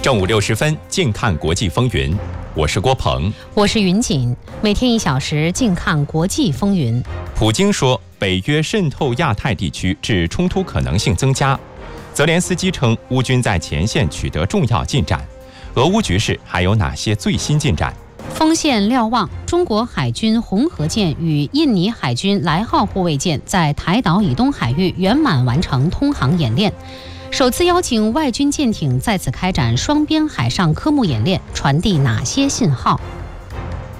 正午60分，近看国际风云。我是郭鹏， 我是云锦。每天1小时，近看国际风云。 普京说，北约渗透亚太地区，致冲突可能性增加。泽连斯基称，乌军在前线取得重要进展。俄乌局势还有哪些最新进展？ 锋线瞭望，中国海军红河舰与印尼海军来号护卫舰在台岛以东海域圆满完成通航演练。首次邀请外军舰艇在此开展双边海上科目演练，传递哪些信号？